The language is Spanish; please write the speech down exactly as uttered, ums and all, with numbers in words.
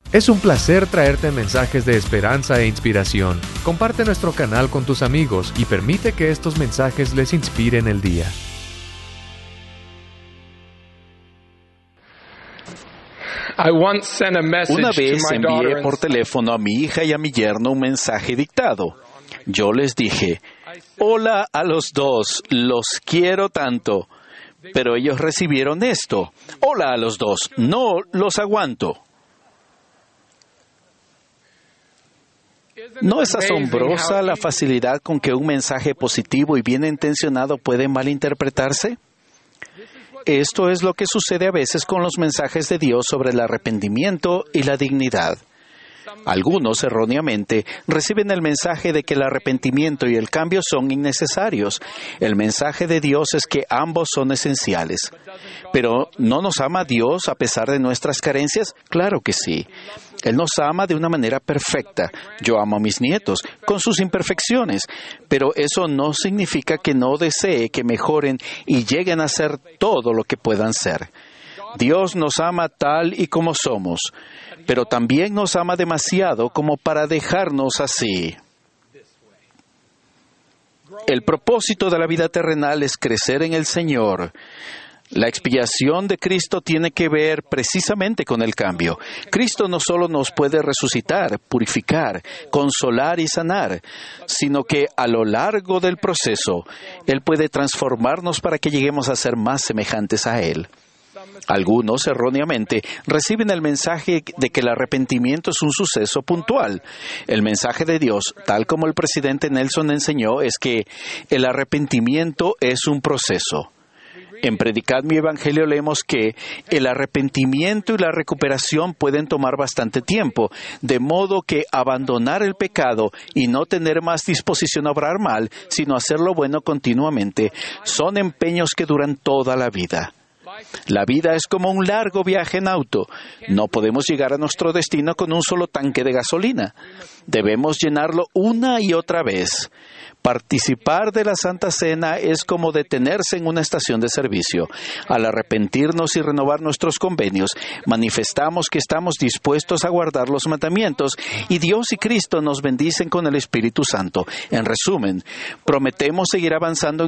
Es un placer traerte mensajes de esperanza e inspiración. Comparte nuestro canal con tus amigos y permite que estos mensajes les inspiren el día. Una vez envié por teléfono a mi hija y a mi yerno un mensaje dictado. Yo les dije, hola a los dos, los quiero tanto. Pero ellos recibieron esto, hola a los dos, no los aguanto. ¿No es asombrosa la facilidad con que un mensaje positivo y bien intencionado puede malinterpretarse? Esto es lo que sucede a veces con los mensajes de Dios sobre el arrepentimiento y la dignidad. Algunos, erróneamente, reciben el mensaje de que el arrepentimiento y el cambio son innecesarios. El mensaje de Dios es que ambos son esenciales. ¿Pero no nos ama Dios a pesar de nuestras carencias? Claro que sí. Él nos ama de una manera perfecta. Yo amo a mis nietos, con sus imperfecciones, pero eso no significa que no desee que mejoren y lleguen a ser todo lo que puedan ser. Dios nos ama tal y como somos, pero también nos ama demasiado como para dejarnos así. El propósito de la vida terrenal es crecer en el Señor. La expiación de Cristo tiene que ver precisamente con el cambio. Cristo no solo nos puede resucitar, purificar, consolar y sanar, sino que a lo largo del proceso, Él puede transformarnos para que lleguemos a ser más semejantes a Él. Algunos, erróneamente, reciben el mensaje de que el arrepentimiento es un suceso puntual. El mensaje de Dios, tal como el presidente Nelson enseñó, es que el arrepentimiento es un proceso. En Predicad mi Evangelio leemos que el arrepentimiento y la recuperación pueden tomar bastante tiempo, de modo que abandonar el pecado y no tener más disposición a obrar mal, sino hacer lo bueno continuamente, son empeños que duran toda la vida. La vida es como un largo viaje en auto. No podemos llegar a nuestro destino con un solo tanque de gasolina. Debemos llenarlo una y otra vez. Participar de la Santa Cena es como detenerse en una estación de servicio. Al arrepentirnos y renovar nuestros convenios, manifestamos que estamos dispuestos a guardar los mandamientos y Dios y Cristo nos bendicen con el Espíritu Santo. En resumen, prometemos seguir avanzando